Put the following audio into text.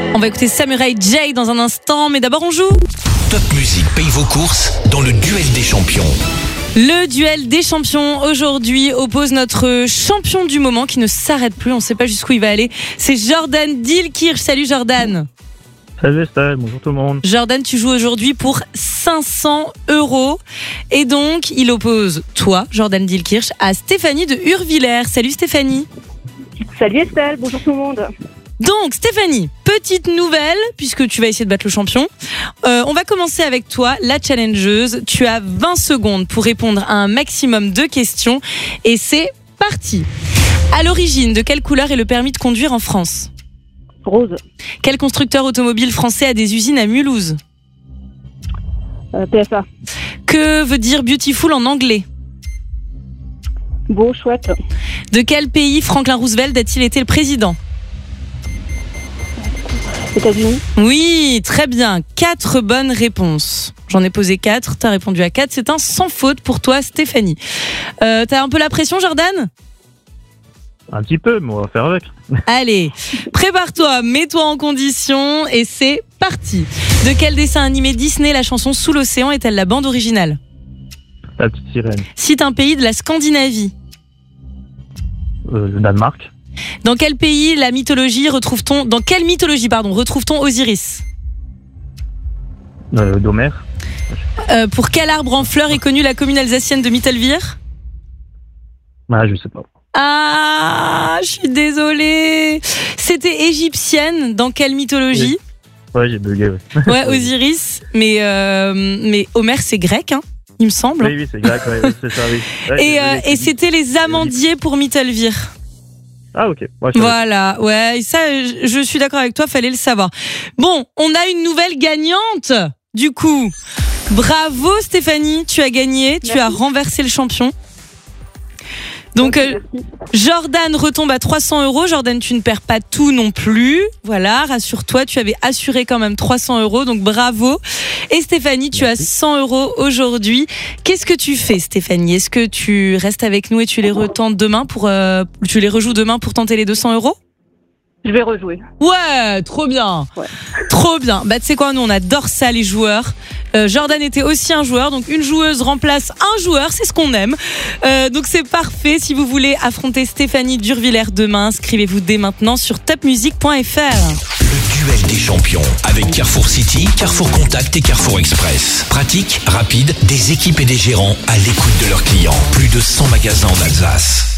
On va écouter Samurai J dans un instant, mais d'abord on joue. Top Music paye vos courses dans le duel des champions. Le duel des champions aujourd'hui oppose notre champion du moment qui ne s'arrête plus, on ne sait pas jusqu'où il va aller. C'est Jordan Dilkirch. Salut Jordan. Salut Estelle, bonjour tout le monde. Jordan, tu joues aujourd'hui pour 500 €. Et donc, il oppose toi, Jordan Dilkirch, à Stéphanie de Hurvillers. Salut Stéphanie. Salut Estelle, bonjour tout le monde. Donc Stéphanie, petite nouvelle, puisque tu vas essayer de battre le champion. On va commencer avec toi, la challengeuse. Tu as 20 secondes pour répondre à un maximum de questions. Et c'est parti. À l'origine, de quelle couleur est le permis de conduire en France ? Rose. Quel constructeur automobile français a des usines à Mulhouse ? PSA. Que veut dire beautiful en anglais ? Beau, chouette. De quel pays Franklin Roosevelt a-t-il été le président ? États-Unis. Oui, très bien. 4 bonnes réponses. J'en ai posé 4, t'as répondu à 4. C'est un sans faute pour toi, Stéphanie. T'as un peu la pression, Jordan ? Un petit peu, mais on va faire avec. Allez, prépare-toi, mets-toi en condition et c'est parti. De quel dessin animé Disney la chanson Sous l'océan est-elle la bande originale ? La petite sirène. Cite un pays de la Scandinavie. Le Danemark. Dans quel pays Dans quelle mythologie retrouve-t-on Osiris ? D'Homère. Pour quel arbre en fleurs est connue la commune alsacienne de Mittelwihr ? Je sais pas. Ah, je suis désolée. C'était égyptienne. Dans quelle mythologie ? Ouais, j'ai bugué. Ouais, Osiris. Mais Homère, c'est grec, hein, il me semble. Oui, c'est grec, c'est ça, oui. Ouais, et c'était les amandiers pour Mittelwihr. Ah, ok. Ouais, voilà, ouais, ça, je suis d'accord avec toi, fallait le savoir. Bon, on a une nouvelle gagnante, du coup. Bravo Stéphanie, tu as gagné, merci. Tu as renversé le champion. Donc, Jordan retombe à 300 €. Jordan, tu ne perds pas tout non plus. Voilà, rassure-toi, tu avais assuré quand même 300 €, donc bravo. Et Stéphanie, tu as 100 € aujourd'hui. Qu'est-ce que tu fais, Stéphanie ? Est-ce que tu restes avec nous et tu les retentes demain tu les rejoues demain pour tenter les 200 €? Je vais rejouer. Ouais, trop bien. Ouais. Trop bien. Bah, tu sais quoi, nous, on adore ça, les joueurs. Jordan était aussi un joueur, donc une joueuse remplace un joueur, c'est ce qu'on aime. Donc c'est parfait. Si vous voulez affronter Stéphanie d'Hurvillers demain, inscrivez-vous dès maintenant sur topmusic.fr. Le duel des champions avec Carrefour City, Carrefour Contact et Carrefour Express. Pratique, rapide, des équipes et des gérants à l'écoute de leurs clients. Plus de 100 magasins en Alsace.